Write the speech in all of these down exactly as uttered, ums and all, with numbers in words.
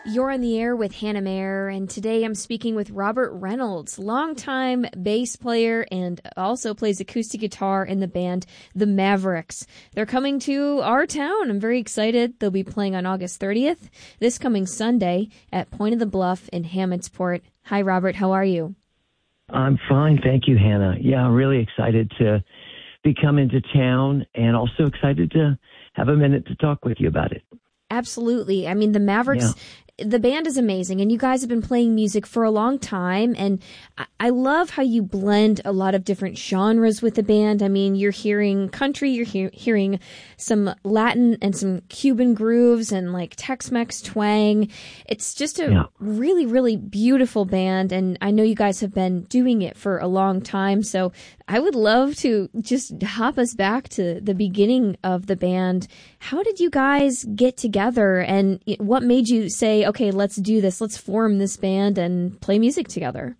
You're on the air with Hannah Mayer, and today I'm speaking with Robert Reynolds, longtime bass player and also plays acoustic guitar in the band The Mavericks. They're coming to our town. I'm very excited. They'll be playing on August thirtieth, this coming Sunday at Point of the Bluff in Hammondsport. Hi, Robert. How are you? I'm fine. Thank you, Hannah. Yeah, I'm really excited to be coming to town and also excited to have a minute to talk with you about it. Absolutely. I mean, the Mavericks, yeah. The band is amazing, and you guys have been playing music for a long time, and I love how you blend a lot of different genres with the band. I mean, you're hearing country, you're he- hearing some Latin and some Cuban grooves and like Tex-Mex twang. It's just a yeah. really, really beautiful band, and I know you guys have been doing it for a long time, so I would love to just hop us back to the beginning of the band. How did you guys get together, and what made you say, okay, let's do this, let's form this band and play music together?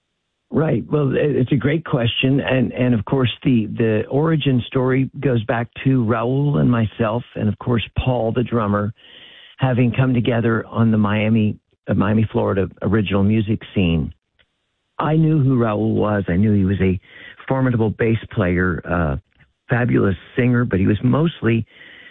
Right. Well, it's a great question. And, and of course, the, the origin story goes back to Raul and myself, and of course, Paul, the drummer, having come together on the Miami, uh, Miami, Florida original music scene. I knew who Raul was. I knew he was a formidable bass player, uh, fabulous singer, but he was mostly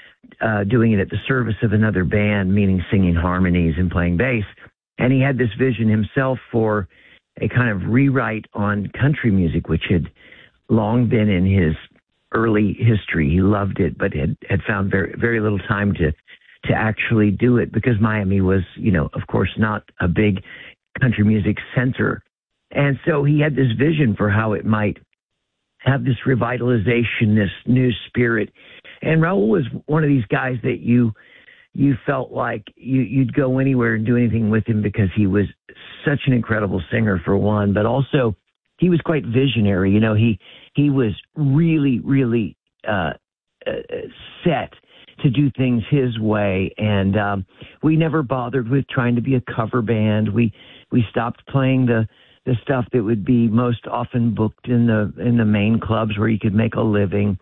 uh, doing it at the service of another band, meaning singing harmonies and playing bass. And he had this vision himself for a kind of rewrite on country music, which had long been in his early history. He loved it, but had, had found very, very little time to, to actually do it because Miami was, you know, of course, not a big country music center. And so he had this vision for how it might have this revitalization, this new spirit. And Raul was one of these guys that you you felt like you, you'd go anywhere and do anything with him because he was such an incredible singer, for one, but also he was quite visionary. You know, he he was really, really uh, uh, set to do things his way. And um, we never bothered with trying to be a cover band. We we stopped playing the the stuff that would be most often booked in the in the main clubs where you could make a living.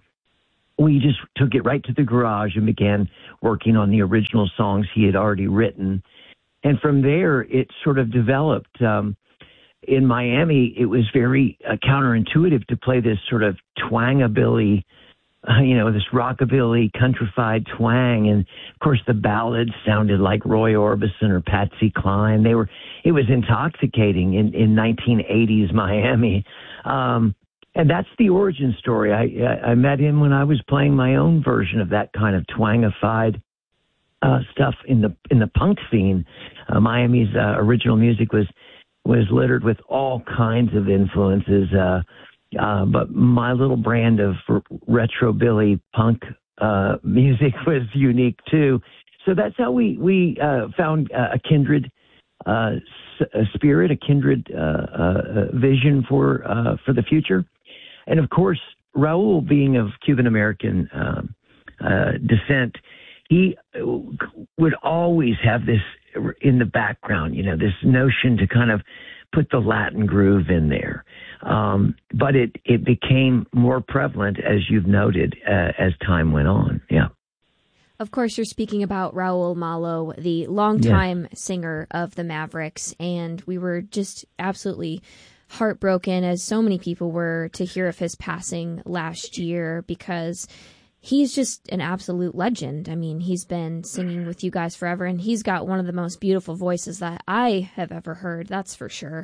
We just took it right to the garage and began working on the original songs he had already written. And from there, it sort of developed. Um, in Miami, it was very uh, counterintuitive to play this sort of twangabilly, uh, you know, this rockabilly, countrified twang. And, of course, the ballads sounded like Roy Orbison or Patsy Cline. They were, it was intoxicating in, in nineteen eighties Miami. Um, and that's the origin story. I, I I met him when I was playing my own version of that kind of twangified uh, stuff in the in the punk scene. Uh, Miami's uh, original music was was littered with all kinds of influences. Uh, Uh, but my little brand of retro-billy punk uh, music was unique, too. So that's how we, we uh, found uh, a kindred uh, s- a spirit, a kindred uh, uh, vision for uh, for the future. And, of course, Raul, being of Cuban-American uh, uh, descent, he would always have this in the background, you know, this notion to kind of put the Latin groove in there. Um, but it, it became more prevalent, as you've noted, uh, as time went on. Yeah. Of course, you're speaking about Raul Malo, the longtime yes. singer of the Mavericks, and we were just absolutely heartbroken, as so many people were, to hear of his passing last year, because he's just an absolute legend. I mean, he's been singing with you guys forever, and he's got one of the most beautiful voices that I have ever heard, that's for sure.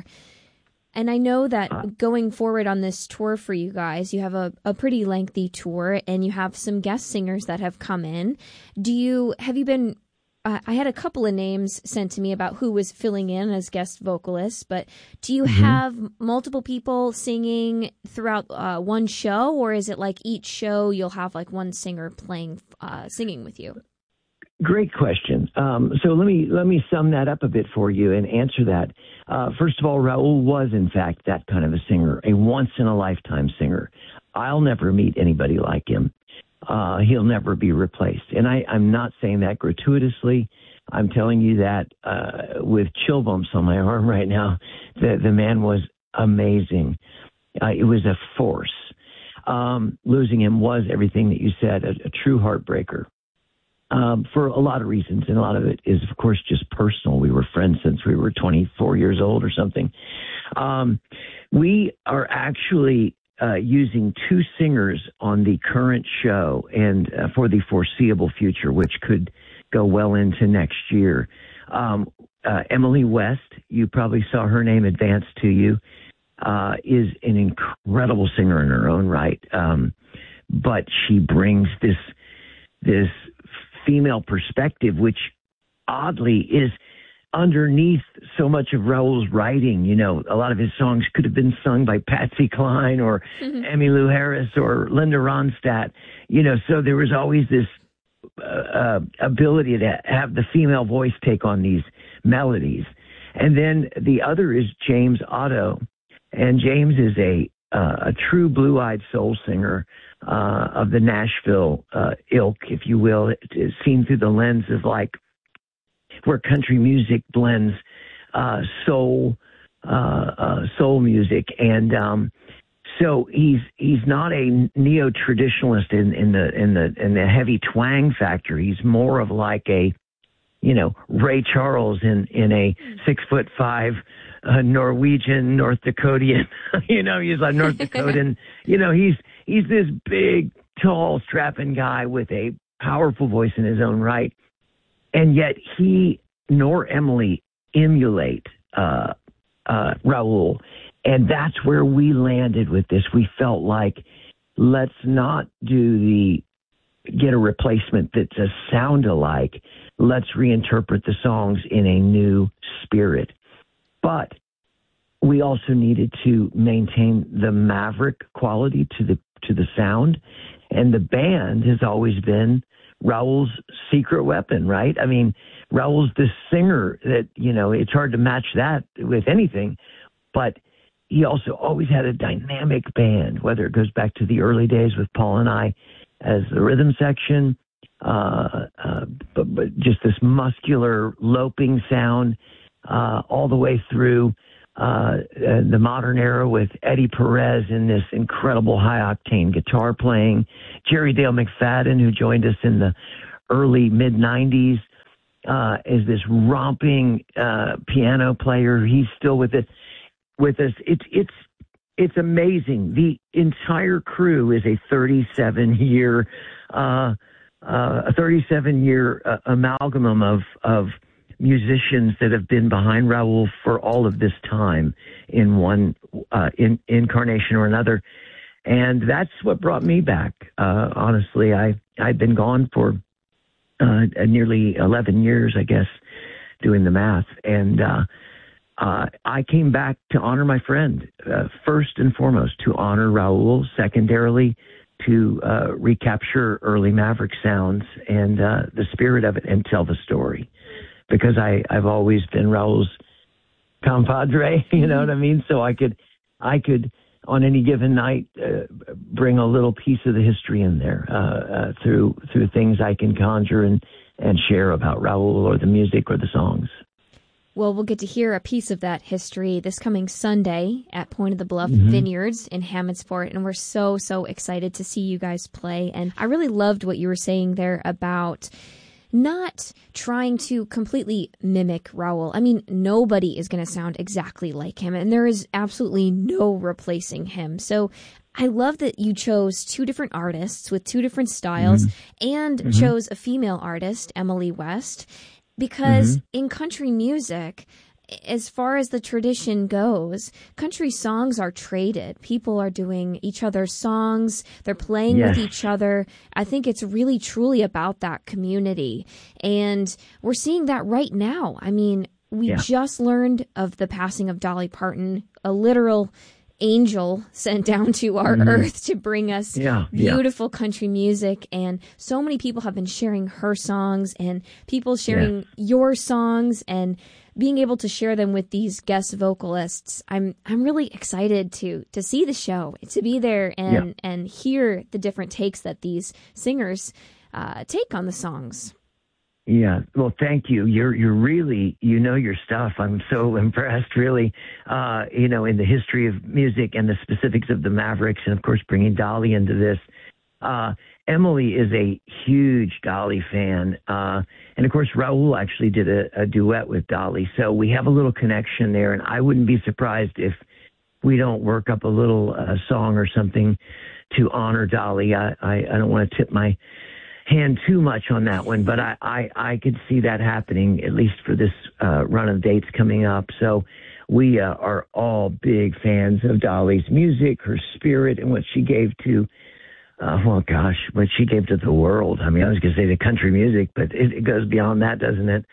And I know that going forward on this tour for you guys, you have a, a pretty lengthy tour, and you have some guest singers that have come in. Do you, have you been, uh, I had a couple of names sent to me about who was filling in as guest vocalists, but do you mm-hmm. have multiple people singing throughout uh, one show, or is it like each show you'll have like one singer playing, uh, singing with you? Great question. Um, so let me let me sum that up a bit for you and answer that. Uh, first of all, Raul was, in fact, that kind of a singer, a once-in-a-lifetime singer. I'll never meet anybody like him. Uh, he'll never be replaced. And I, I'm not saying that gratuitously. I'm telling you that uh, with chill bumps on my arm right now. The, the man was amazing. Uh, it was a force. Um, losing him was everything that you said, a, a true heartbreaker. um, for a lot of reasons, and a lot of it is, of course, just personal. We were friends since we were twenty-four years old or something. Um, we are actually uh, using two singers on the current show and uh, for the foreseeable future, which could go well into next year. Um, uh, Emily West, you probably saw her name advance to you, uh, is an incredible singer in her own right. Um, but she brings this, this female perspective, which oddly is underneath so much of Raul's writing. You know, a lot of his songs could have been sung by Patsy Cline or mm-hmm. Emmylou Harris or Linda Ronstadt, you know, so there was always this uh, uh, ability to have the female voice take on these melodies. And then the other is James Otto. And James is a, uh, a true blue-eyed soul singer uh, of the Nashville uh, ilk, if you will. It is seen through the lens of like where country music blends uh, soul, uh, uh, soul music, and um, so he's he's not a neo-traditionalist in, in the in the in the heavy twang factor. He's more of like a, you know, Ray Charles in in a six foot five uh, Norwegian North Dakotian. You know, he's like North Dakotan. You know, he's he's this big, tall, strapping guy with a powerful voice in his own right. And yet he nor Emily emulate uh, uh, Raul. And that's where we landed with this. We felt like, let's not do the, get a replacement that's a sound alike. Let's reinterpret the songs in a new spirit. But we also needed to maintain the maverick quality to the, to the sound. And the band has always been Raul's secret weapon, right? I mean, Raul's the singer that, you know, it's hard to match that with anything, but he also always had a dynamic band, whether it goes back to the early days with Paul and I as the rhythm section, uh, uh, but, but just this muscular loping sound uh, all the way through uh, uh, the modern era with Eddie Perez and this incredible high-octane guitar playing. Jerry Dale McFadden, who joined us in the early mid-nineties, uh, is this romping uh, piano player. He's still with it, with us. It's it's it's amazing. The entire crew is a thirty-seven year uh, uh, a thirty-seven year uh, amalgam of of musicians that have been behind Raul for all of this time in one uh, in, incarnation or another. And that's what brought me back. Uh, honestly, I, I'd been gone for uh, nearly eleven years, I guess, doing the math. And uh, uh, I came back to honor my friend, uh, first and foremost, to honor Raul, secondarily, to uh, recapture early Maverick sounds and uh, the spirit of it and tell the story. Because I, I've always been Raul's compadre, you know what I mean? So I could, I could on any given night uh, bring a little piece of the history in there uh, uh, through through things I can conjure and, and share about Raul or the music or the songs. Well, we'll get to hear a piece of that history this coming Sunday at Point of the Bluff mm-hmm. Vineyards in Hammondsport, and we're so, so excited to see you guys play. And I really loved what you were saying there about not trying to completely mimic Raul. I mean, nobody is going to sound exactly like him, and there is absolutely no replacing him. So I love that you chose two different artists with two different styles mm-hmm. and mm-hmm. chose a female artist, Emily West, because mm-hmm. in country music, as far as the tradition goes, country songs are traded. People are doing each other's songs. They're playing yes. with each other. I think it's really, truly about that community. And we're seeing that right now. I mean, we yeah. just learned of the passing of Dolly Parton, a literal angel sent down to our mm-hmm. earth to bring us yeah, beautiful yeah. country music. And so many people have been sharing her songs and people sharing yeah. your songs and being able to share them with these guest vocalists. I'm I'm really excited to to see the show, to be there and, yeah. and hear the different takes that these singers uh, take on the songs. Yeah, well, thank you. You're you're really, you know your stuff. I'm so impressed, really, uh, you know, in the history of music and the specifics of the Mavericks, and of course bringing Dolly into this. Uh, Emily is a huge Dolly fan. Uh, and of course, Raul actually did a, a duet with Dolly. So we have a little connection there. And I wouldn't be surprised if we don't work up a little uh, song or something to honor Dolly. I, I, I don't want to tip my hand too much on that one, but I, I, I could see that happening, at least for this uh, run of dates coming up. So we uh, are all big fans of Dolly's music, her spirit, and what she gave to Uh, well, gosh, what she gave to the world. I mean, I was going to say the country music, but it, it goes beyond that, doesn't it?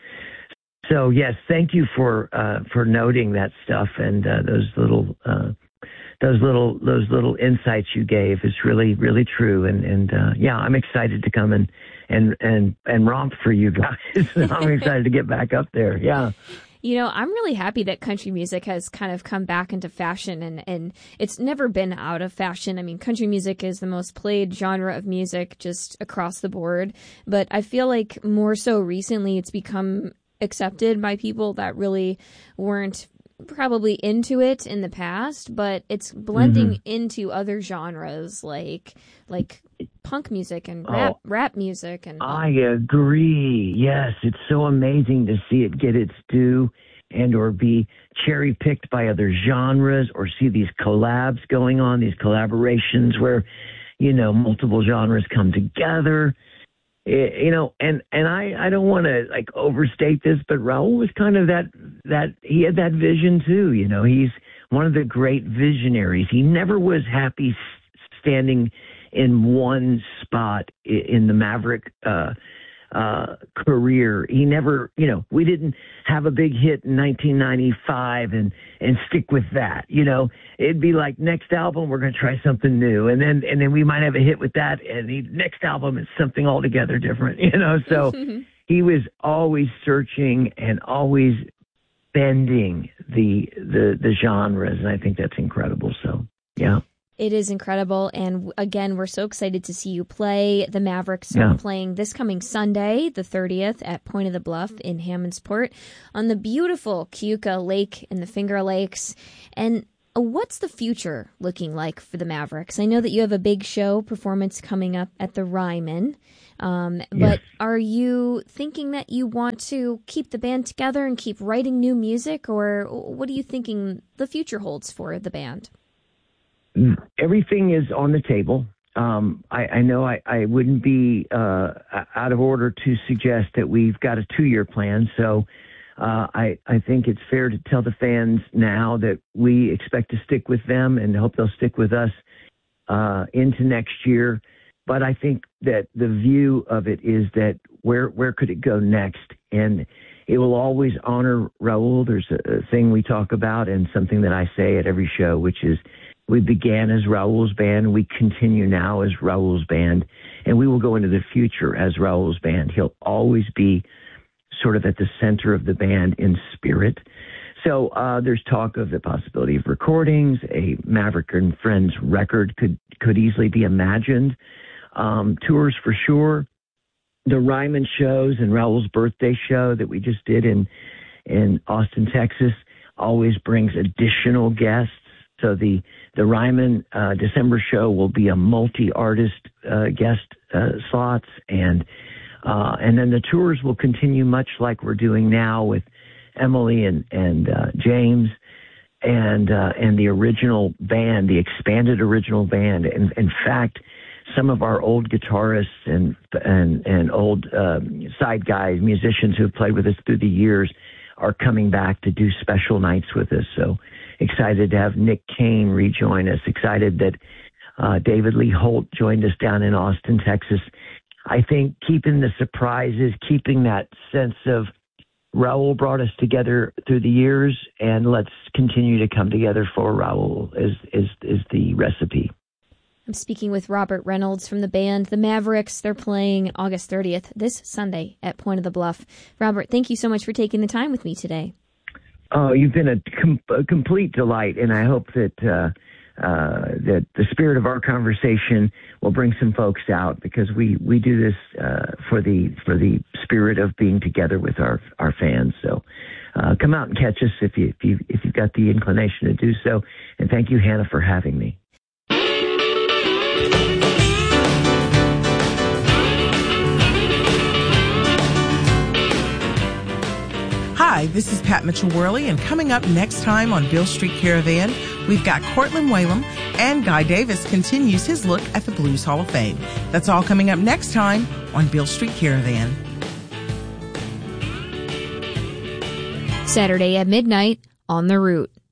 So, yes, thank you for uh, for noting that stuff and uh, those little uh, those little those little insights you gave. It's really really true, and and uh, yeah, I'm excited to come and and and and romp for you guys. I'm excited to get back up there. Yeah. You know, I'm really happy that country music has kind of come back into fashion, and, and it's never been out of fashion. I mean, country music is the most played genre of music just across the board. But I feel like more so recently it's become accepted by people that really weren't probably into it in the past, but it's blending mm-hmm. into other genres like like punk music and rap, oh, rap music. And I agree. Yes, it's so amazing to see it get its due and or be cherry picked by other genres, or see these collabs going on, these collaborations where, you know, multiple genres come together. It, you know, and, and I, I don't want to like overstate this, but Raul was kind of that, that he had that vision too. You know, he's one of the great visionaries. He never was happy standing in one spot in the Maverick uh, uh, career. He never, you know, we didn't have a big hit in nineteen ninety-five and, and stick with that. You know, it'd be like, next album, we're going to try something new. And then, and then we might have a hit with that. And the next album is something altogether different, you know? So he was always searching and always bending the, the, the genres. And I think that's incredible. So, yeah. It is incredible. And again, we're so excited to see you play. The Mavericks yeah. are playing this coming Sunday, the thirtieth, at Point of the Bluff in Hammondsport on the beautiful Keuka Lake and the Finger Lakes. And what's the future looking like for the Mavericks? I know that you have a big show performance coming up at the Ryman. Um, yes. But are you thinking that you want to keep the band together and keep writing new music? Or what are you thinking the future holds for the band? Everything is on the table. Um, I, I know I, I wouldn't be uh, out of order to suggest that we've got a two-year plan. So uh, I, I think it's fair to tell the fans now that we expect to stick with them and hope they'll stick with us uh, into next year. But I think that the view of it is that where where could it go next? And it will always honor Raul. There's a, a thing we talk about and something that I say at every show, which is, we began as Raul's band. We continue now as Raul's band, and we will go into the future as Raul's band. He'll always be sort of at the center of the band in spirit. So uh, there's talk of the possibility of recordings. A Maverick and Friends record could could easily be imagined. Um, tours for sure. The Ryman shows and Raul's birthday show that we just did in in Austin, Texas, always brings additional guests. So the the Ryman uh, December show will be a multi-artist uh, guest uh, slots, and uh, and then the tours will continue much like we're doing now with Emily and and uh, James and uh, and the original band, the expanded original band. And in fact, some of our old guitarists and and and old um, side guys, musicians who have played with us through the years, are coming back to do special nights with us. So excited to have Nick Kane rejoin us. Excited that uh, David Lee Holt joined us down in Austin, Texas. I think keeping the surprises, keeping that sense of Raul brought us together through the years, and let's continue to come together for Raul is is is the recipe. I'm speaking with Robert Reynolds from the band The Mavericks. They're playing August thirtieth, this Sunday at Point of the Bluff. Robert, thank you so much for taking the time with me today. Oh, you've been a, com- a complete delight, and I hope that uh, uh, that the spirit of our conversation will bring some folks out, because we, we do this uh, for the for the spirit of being together with our our fans. So uh, come out and catch us if you if you if you've got the inclination to do so. And thank you, Hannah, for having me. Hi, this is Pat Mitchell-Worley, and coming up next time on Beale Street Caravan, we've got Cortland Whalum, and Guy Davis continues his look at the Blues Hall of Fame. That's all coming up next time on Beale Street Caravan. Saturday at midnight on The Root.